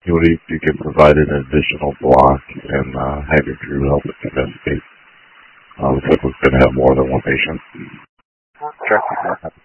You can provide an additional block and have your crew help investigate. Looks like we're going to have more than one patient. Sure.